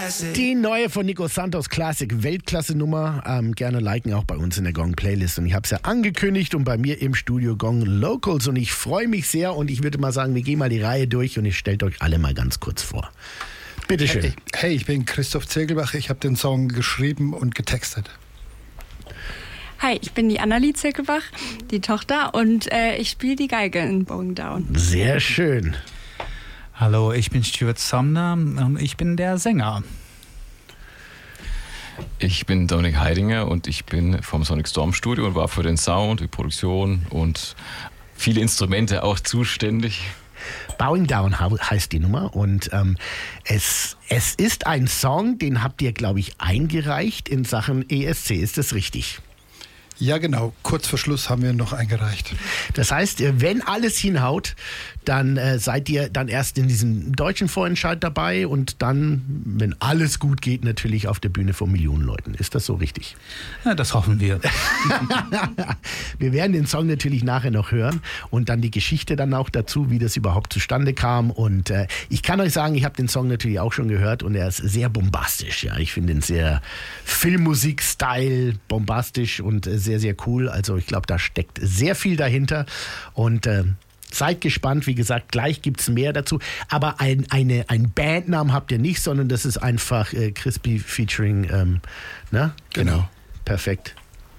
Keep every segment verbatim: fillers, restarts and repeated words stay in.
Classic. Die neue von Nico Santos Classic, Weltklasse-Nummer. Ähm, gerne liken auch bei uns in der Gong-Playlist. Und ich habe es ja angekündigt und bei mir im Studio Gong Locals. Und ich freue mich sehr und ich würde mal sagen, wir gehen mal die Reihe durch und ich stellt euch alle mal ganz kurz vor. Bitte schön. Hey, hey, ich bin Christoph Zirkelbach. Ich habe den Song geschrieben und getextet. Hi, ich bin die Annalie Zirkelbach, die Tochter, und äh, ich spiele die Geige in Bowing Down. Sehr schön. Hallo, ich bin Stuart Sumner und ich bin der Sänger. Ich bin Dominik Heidinger und ich bin vom Sonic Storm Studio und war für den Sound, die Produktion und viele Instrumente auch zuständig. Bowing Down heißt die Nummer und ähm, es, es ist ein Song, den habt ihr, glaube ich, eingereicht in Sachen E S C. Ist das richtig? Ja, genau. Kurz vor Schluss haben wir noch eingereicht. Das heißt, wenn alles hinhaut, dann äh, seid ihr dann erst in diesem deutschen Vorentscheid dabei und dann, wenn alles gut geht, natürlich auf der Bühne vor Millionen Leuten. Ist das so richtig? Ja, das hoffen wir. Wir werden den Song natürlich nachher noch hören und dann die Geschichte dann auch dazu, wie das überhaupt zustande kam. Und äh, ich kann euch sagen, ich habe den Song natürlich auch schon gehört und er ist sehr bombastisch. Ja, ich finde ihn sehr Filmmusik-Style, bombastisch und äh, sehr, sehr cool. Also ich glaube, da steckt sehr viel dahinter und äh, seid gespannt, wie gesagt, gleich gibt es mehr dazu. Aber ein, eine, einen Bandnamen habt ihr nicht, sondern das ist einfach äh, Crispy featuring, ähm, ne? Genau. Perfekt.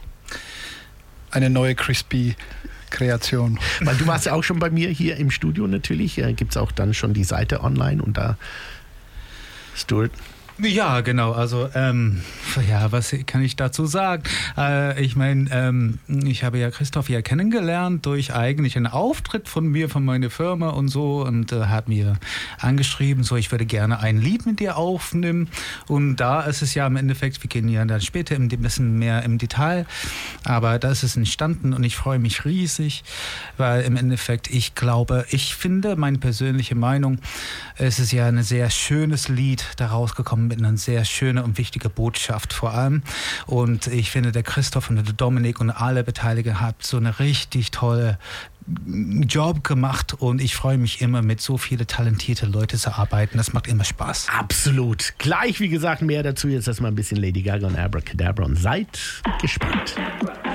Eine neue Crispy-Kreation. Weil du warst ja auch schon bei mir hier im Studio natürlich. Äh, gibt es auch dann schon die Seite online und da Stuart. Ja, genau. Also, ähm, ja, was kann ich dazu sagen? Äh, ich meine, ähm, ich habe ja Christoph ja kennengelernt durch eigentlich einen Auftritt von mir, von meiner Firma und so, und äh, hat mir angeschrieben, so, ich würde gerne ein Lied mit dir aufnehmen. Und da ist es ja im Endeffekt, wir gehen ja dann später ein bisschen mehr im Detail, aber da ist es entstanden und ich freue mich riesig, weil im Endeffekt, ich glaube, ich finde, meine persönliche Meinung, es ist ja ein sehr schönes Lied daraus gekommen, mit einer sehr schönen und wichtigen Botschaft vor allem. Und ich finde, der Christoph und der Dominik und alle Beteiligten haben so eine richtig tolle Job gemacht und ich freue mich immer, mit so vielen talentierten Leuten zu arbeiten. Das macht immer Spaß. Absolut. Gleich, wie gesagt, mehr dazu. Jetzt erstmal ein bisschen Lady Gaga und Abracadabra und seid gespannt.